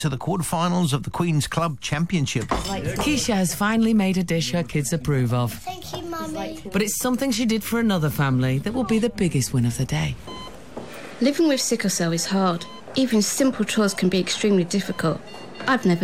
to the quarterfinals of the Queen's Club Championship. Keisha has finally made a dish her kids approve of. Thank you, Mummy. But it's something she did for another family that will be the biggest win of the day. Living with sickle cell is hard. Even simple chores can be extremely difficult. I've never